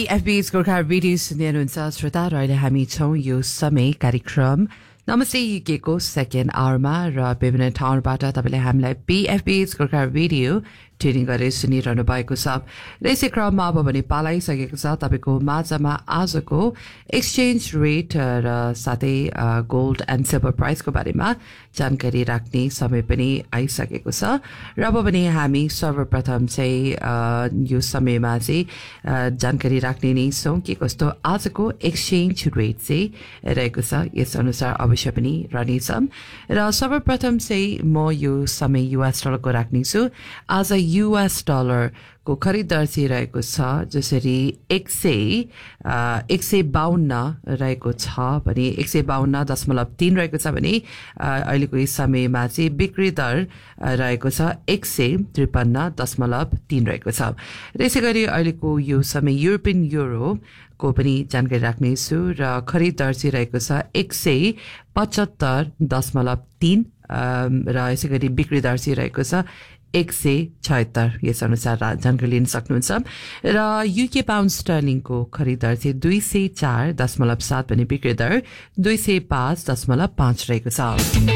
BFB's Gorkha radio सुन्दै हुनुहुन्छ श्रोता र अहिले हामी छौं यो समय कार्यक्रम नमस्ते युकेको सेकेन्ड आवरमा र विभिन्न ठाउँबाट तपाईले हामीलाई BFB's गोर्खा रेडियो ट्युनिङ गरेर सुनिरहनु भएको छ र यसै क्रममा अब भने पालाइसकेको छ तपाईको माझमा आजको एक्सचेन्ज रेट र साथै गोल्ड एन्ड सिल्भर प्राइसको बारेमा जानकारी राख्ने समय पनि आइसकेको छ र अब भने हामी सर्वप्रथम चाहिँ यो समयमा चाहिँ जानकारी राख्ने नै छौं के कस्तो आजको एक्सचेन्ज रेट चाहिँ रहेको छ यस अनुसार अवश्य पनि रहनेछ र सर्वप्रथम चाहिँ म यो समय US डलरको राख्नेछु आज US डलर को खरीद दर चाहिँ रहेको छ जसरी 152 रहेको छ भने 152.3 रहेको छ भने अहिलेको यस समयमा चाहिँ बिक्री दर रहेको छ 153.3 रहेको छ र यसैगरी अहिलेको यो समय युरोपियन युरो को पनि जानकारी राख्नेछु र खरीद दर चाहिँ रहेको छ 175.3 र यसैगरी बिक्री दर चाहिँ रहेको छ 176 यस अनुसार जानकारी लिन सक्नुहुन्छ र युके पाउन्ड स्टर्लिङको खरीद दर चाहिँ 204.7 भने बिक्री दर 205.5 रहेको छ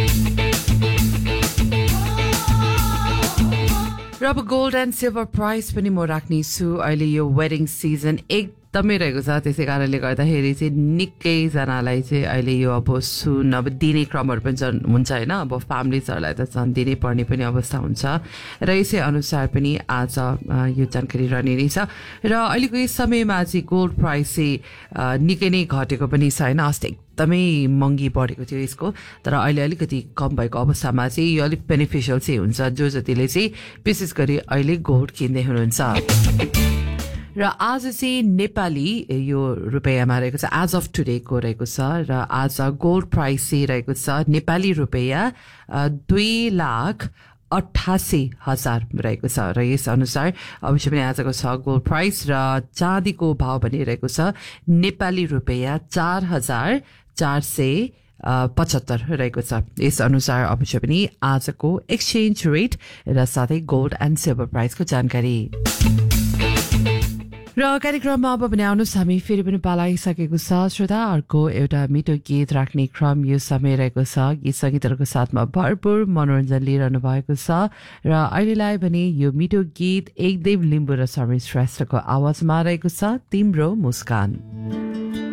र अब गोल्ड एन्ड सिल्भर प्राइस पनि म राख्नेछु अहिले यो वेडिङ सिजन एकदमै रहेको छ त्यसै कारणले गर्दाखेरि चाहिँ निकै जनालाई चाहिँ अहिले यो अब सुन अब दिने क्रमहरु पनि हुन्छ हैन अब फ्यामिलीजहरुलाई त झन् दिनै पर्ने पनि अवस्था हुन्छ र यसै अनुसार पनि आज यो जानकारी रहने नै छ र अहिलेको यस समयमा चाहिँ गोल्ड प्राइस चाहिँ निकै नै घटेको पनि छ हैन अस्ति एकदमै महँगी बढेको थियो यसको तर अहिले अलिकति कम भएको अवस्थामा चाहिँ यो अलिक बेनिफिशियल चाहिँ हुन्छ जो जतिले चाहिँ विशेष गरी अहिले गोल्ड किन्दै हुनुहुन्छ र आज चाहिँ नेपाली यो रुपैयाँमा रहेको छ एज अफ टुडे को रहेको छ र आज गोल्ड प्राइस चाहिँ रहेको छ नेपाली रुपैयाँ 2,88,000 रहेको छ र यस अनुसार अवश्य पनि आजको छ गोल्ड प्राइस र चाँदीको भाव भनिरहेको छ नेपाली रुपैयाँ 4,475 रहेको छ यस अनुसार अवश्य पनि आजको एक्सचेन्ज रेट र साथै गोल्ड एन्ड सिल्भर प्राइसको जानकारी र कार्यक्रममा अब पनि आउनुहोस् हामी फेरि पनि पालाइसकेको छ श्रोता अर्को एउटा मिठो गीत राख्ने क्रम यो समय रहेको छ गीत सङ्गीतहरूको साथमा भरपूर मनोरञ्जन लिइरहनु भएको छ र अहिलेलाई भने यो मिठो गीत एकदेव लिम्बू र समीर श्रेष्ठको आवाजमा रहेको छ तिम्रो मुस्कान